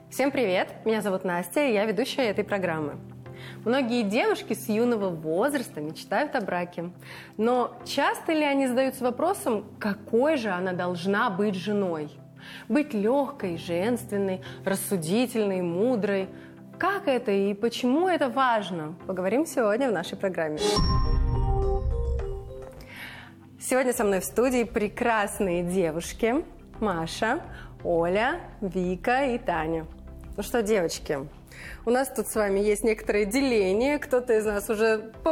Всем привет! Меня зовут Настя, и я ведущая этой программы. Многие девушки с юного возраста мечтают о браке. Но часто ли они задаются вопросом, какой же она должна быть женой? Быть легкой, женственной, рассудительной, мудрой. Как это и почему это важно? Поговорим сегодня в нашей программе. Сегодня со мной в студии прекрасные девушки Маша, Оля, Вика и Таня. Ну что, девочки, у нас тут с вами есть некоторое деление. Кто-то из нас уже